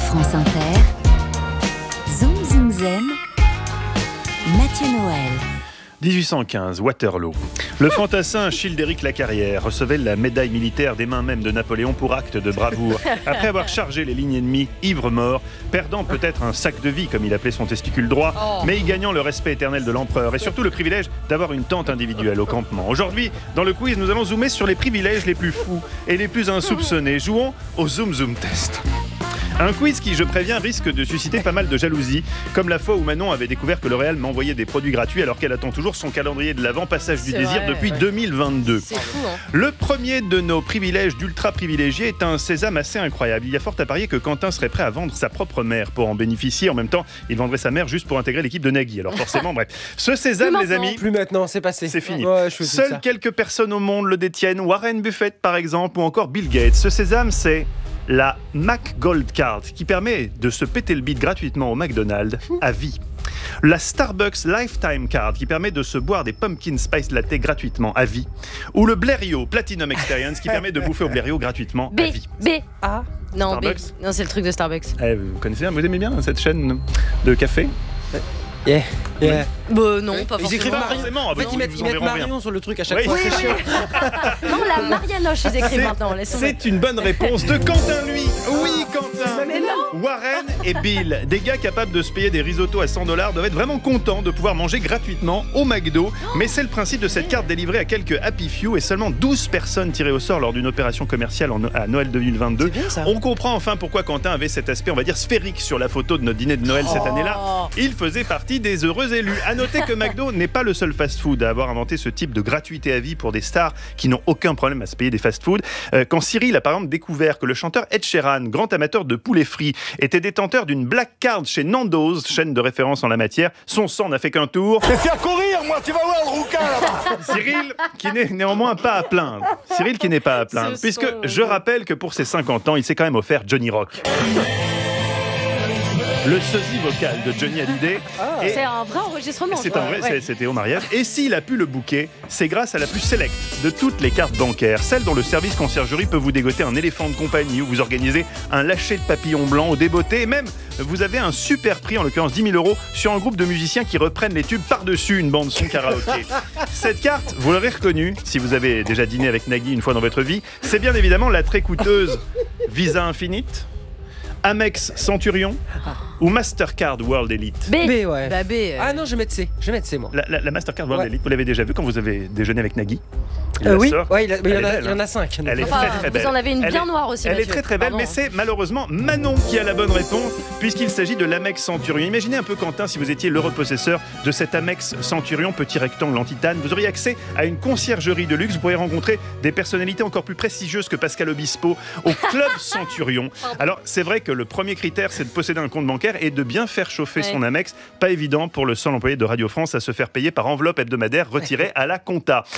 France Inter, Zoom Zoom Zen, Mathieu Noël. 1815, Waterloo. Le fantassin Childéric Lacarrière recevait la médaille militaire des mains même de Napoléon pour acte de bravoure, après avoir chargé les lignes ennemies, ivre-mort, perdant peut-être un sac de vie, comme il appelait son testicule droit, mais y gagnant le respect éternel de l'empereur et surtout le privilège d'avoir une tente individuelle au campement. Aujourd'hui, dans le quiz, nous allons zoomer sur les privilèges les plus fous et les plus insoupçonnés. Jouons au Zoom Zoom Test. Un quiz qui, je préviens, risque de susciter pas mal de jalousie, comme la fois où Manon avait découvert que L'Oréal m'envoyait des produits gratuits alors qu'elle attend toujours son calendrier de l'Avent Passage du Désir depuis 2022. C'est fou, hein. Le premier de nos privilèges d'ultra privilégiés est un sésame assez incroyable. Il y a fort à parier que Quentin serait prêt à vendre sa propre mère pour en bénéficier. En même temps, il vendrait sa mère juste pour intégrer l'équipe de Nagui. Alors forcément, bref. Ce sésame, les amis, Plus maintenant, c'est passé. c'est fini. Ouais, je Seules ça. quelques personnes au monde le détiennent. Warren Buffett, par exemple, ou encore Bill Gates. Ce sésame, c'est la McGold Card, qui permet de se péter le bide gratuitement au McDonald's à vie. La Starbucks Lifetime Card, qui permet de se boire des pumpkin spice latte gratuitement à vie. Ou le Blériot Platinum Experience, qui permet de bouffer au Blériot gratuitement à vie. Ah, Non, B. Starbucks. Non, c'est le truc de Starbucks. Vous connaissez bien, vous aimez bien cette chaîne de café? yeah. Bah non, pas Ils écrivent forcément. Marion. Forcément, En fait, ils mettent Marion sur le truc à chaque Oui. fois. Oui, C'est chiant. Non, la Marianoche, ils écrivent maintenant. Laisse tomber. C'est une bonne réponse de Quentin, lui. Oui, Quentin. Mais non. Warren et Bill, des gars capables de se payer des risottos à $100, doivent être vraiment contents de pouvoir manger gratuitement au McDo. Mais c'est le principe de cette carte délivrée à quelques happy few et seulement 12 personnes tirées au sort lors d'une opération commerciale à Noël 2022. C'est bien, ça. On comprend enfin pourquoi Quentin avait cet aspect, on va dire, sphérique sur la photo de notre dîner de Noël cette année-là. Il faisait partie des heureux élus. À noter que McDo n'est pas le seul fast-food à avoir inventé ce type de gratuité à vie pour des stars qui n'ont aucun problème à se payer des fast-food. Quand Cyril a par exemple découvert que le chanteur Ed Sheeran, grand amateur de poulet frit, était détenteur d'une Black Card chez Nando's, chaîne de référence en la matière, son sang n'a fait qu'un tour. Je vais faire courir, moi, tu vas voir le rouquin là-bas. Cyril, qui n'est néanmoins pas à plaindre. Cyril qui n'est pas à plaindre, Ce puisque son. je rappelle que pour ses 50 ans, il s'est quand même offert Johnny Rock. Le sosie vocal de Johnny Hallyday. Et C'est un vrai enregistrement. je c'est crois. un vrai, Ouais. c'était au mariage. Et s'il a pu le booker, c'est grâce à la plus sélecte de toutes les cartes bancaires, celle dont le service conciergerie peut vous dégoter un éléphant de compagnie ou vous organisez un lâcher de papillon blanc au débeauté. Et même, vous avez un super prix, en l'occurrence 10 000 € sur un groupe de musiciens qui reprennent les tubes par-dessus une bande son karaoké. Cette carte, vous l'aurez reconnue, si vous avez déjà dîné avec Nagui une fois dans votre vie, c'est bien évidemment la très coûteuse Visa Infinite, Amex Centurion ou Mastercard World Elite. B. B, ouais. Bah B. Ah non, je vais mettre C. Je vais mettre C, moi. La Mastercard World Ouais. Elite, vous l'avez déjà vu quand vous avez déjeuné avec Nagui? Il la Oui, sort. ouais, il y Elle est en a- belle, il y en hein. a 5. Elle est Enfin, très très belle. vous en avez une Elle bien est- noire aussi. Elle est Mathieu. très très belle, Pardon. mais c'est malheureusement Manon qui a la bonne réponse, puisqu'il s'agit de l'Amex Centurion. Imaginez un peu, Quentin, si vous étiez l'heureux possesseur de cet Amex Centurion, petit rectangle en titane. Vous auriez accès à une conciergerie de luxe. Vous pourriez rencontrer des personnalités encore plus prestigieuses que Pascal Obispo au Club Centurion. Alors, c'est vrai que le premier critère, c'est de posséder un compte bancaire et de bien faire chauffer son Amex. Pas évident pour le seul employé de Radio France à se faire payer par enveloppe hebdomadaire retirée à la compta.